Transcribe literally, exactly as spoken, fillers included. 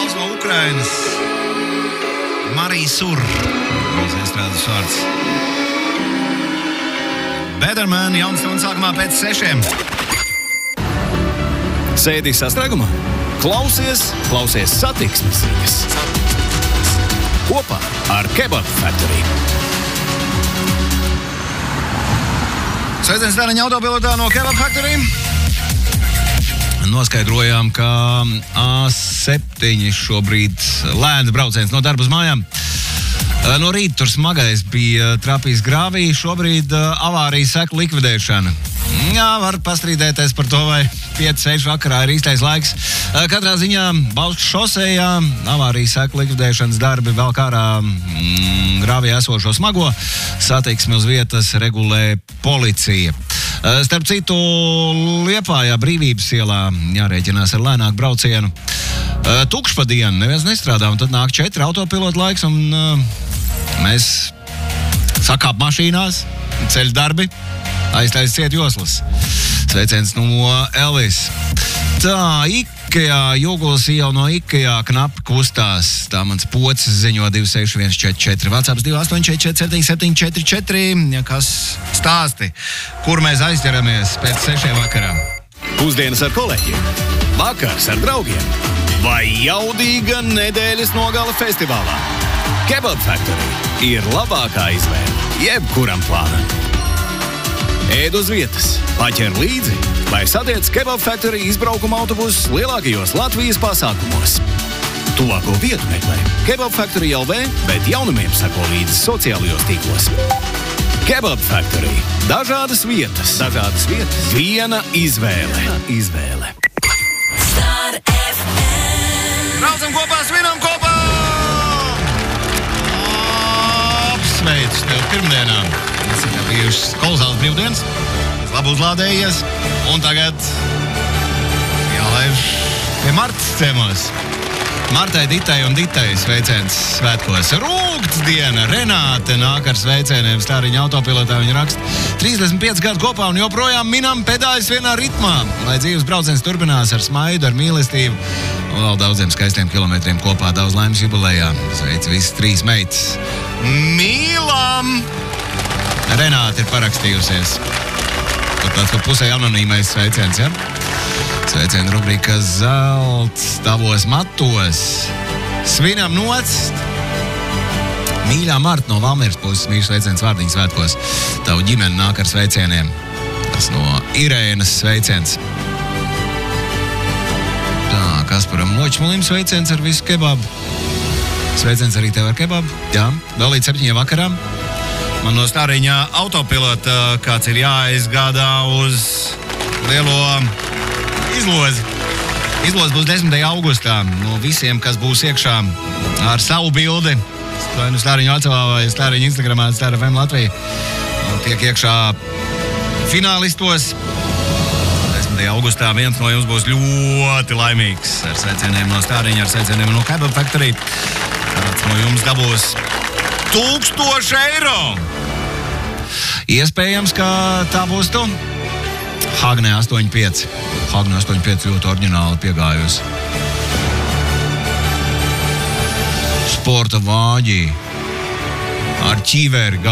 brālis no Ukrainas. Marija Sur. Mums iestrādes vārds. Better Man, jauns un sākumā pēc sešiem. Sēdi sastrēgumā? Klausies, klausies satiksmes ziņas. Kopā ar Kebab Factory. Sveiciens Tāriņa autopilotā no Kebab Factory. Noskaidrojām, ka A septiņi šobrīd lēns brauciens no darba uz mājām. No rīta tur smagais bija trapījis grāvī, šobrīd avārijas seku likvidēšana. Jā, var pastrīdēties par to, vai pieci seši vakarā ir īstais laiks. Katrā ziņā Bauskas šosejā avārijas seku likvidēšanas darbi vēl kārā mm, grāvī esošo smago satiksmi uz vietas regulē policija. Starp citu, Liepājā Brīvības ielā jārēķinās ar lēnāku braucienu. Tukšs pa dienu, neviens nestrādā, un tad nāk četri autopilotu laiks, un uh, mēs sakāp mašīnās, ceļ darbi, aiztais ciet joslas. Sveiciens no Elvis. Tā, Ikea, Jūguls jau no Ikea knapi kustās. Tā mans pocis ziņo divi seši viens četri četri. WhatsApps divi astoņi četri četri septiņi septiņi četri četri. Ja kas stāsti, kur mēs aizķeramies pēc sešiem vakarā? Pusdienas ar kolēģiem, vakars ar draugiem vai jaudīga nedēļas nogale festivālā. Kebab Factory ir labākā izvēle jebkuram plānam. Ēd uz vietas, paķer līdzi vai satiec Kebab Factory izbraukuma autobusus lielākajos Latvijas pasākumos. Tuvāko vietu meklē Kebab Factory L V, bet jaunumiem sako līdzi sociālajos tīklos. Kebab Factory. Dažādas vietas, dažādas vietas, viena izvēle. Viena izvēle. Star F M. Braucam kopā, svinam kopā! Apsveicu tev pirmdienām. Mēs ir bijušas kolosāls brīvdienas. Es labi uzlādējies. Un tagad jālaiž pie Martas ciemos. Martai, Ditai un Ditai sveiciens svētkos. Rūgts diena, Renāte nāk ar sveicieniem Tāriņa autopilotā. Viņa raksta trīsdesmit pieci gadu kopā un joprojām minam pedāļus vienā ritmā. Lai dzīves brauciens turpinās ar smaidu, ar mīlestību un vēl daudziem skaistiem kilometriem kopā. Daudz laimes jubilejā. Sveic visas trīs meitas. Mīlam! Renāte ir parakstījusies. Tāds pa pusē anonīmais sveiciens, ja? Sveicienu rubrika Zelts tavos matos. Svinam nocst. Mīļā Marta no Valmieras puses, mīļš sveiciens vārdiņas svētkos. Tavu ģimeni nāk ar sveicieniem. Tas no Irēnas sveiciens. Tā, Kasparam Močmulim sveiciens ar visu kebabu. Sveiciens arī tev ar kebabu. Jā, vēl līdz septiņiem vakarām. Man no Tāriņa autopilota kāds ir jāizgādā uz lielo izlozi. Izlozi būs desmitajā augustā. No visiem, kas būs iekšā ar savu bildi, vai nu Tāriņa Vācavā vai Tāriņa Instagramā, Star F M Latvija, tiek iekšā finālistos. desmitajā augustā viens no jums būs ļoti laimīgs ar sveicieniem no Tāriņa, ar sveicieniem no Kebab Factory. Kāds no jums dabūs tūkstoši eiro. Iespējams, ka tā būs tu. Hagnē astoņi pieci. Hagnē astoņi pieci ļoti oriģināli piegājusi. Sporta vāģi ar ķīveri